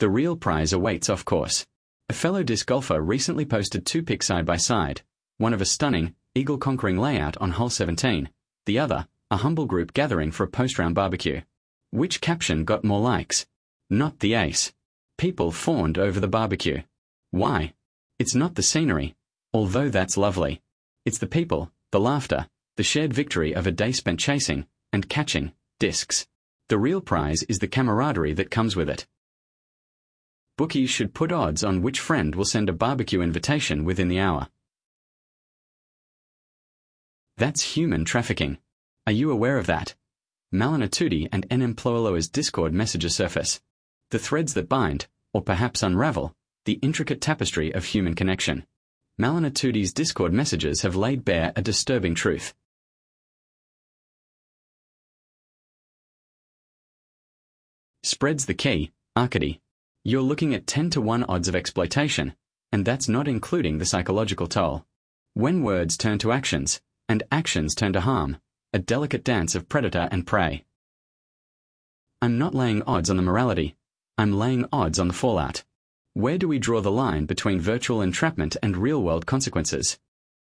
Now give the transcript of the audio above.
The real prize awaits off course. A fellow disc golfer recently posted 2 pics side by side, one of a stunning, eagle-conquering layout on hole 17, the other, a humble group gathering for a post-round barbecue. Which caption got more likes? Not the ace. People fawned over the barbecue. Why? It's not the scenery, although that's lovely. It's the people, the laughter, the shared victory of a day spent chasing and catching discs. The real prize is the camaraderie that comes with it. Bookies should put odds on which friend will send a barbecue invitation within the hour. That's human trafficking. Are you aware of that? Malin Atudi and NM Ploaloa's Discord messages surface. The threads that bind, or perhaps unravel, the intricate tapestry of human connection. Malin Atudi's Discord messages have laid bare a disturbing truth. Spreads the key, Arcady. You're looking at 10-to-1 odds of exploitation, and that's not including the psychological toll. When words turn to actions, and actions turn to harm, a delicate dance of predator and prey. I'm not laying odds on the morality. I'm laying odds on the fallout. Where do we draw the line between virtual entrapment and real-world consequences?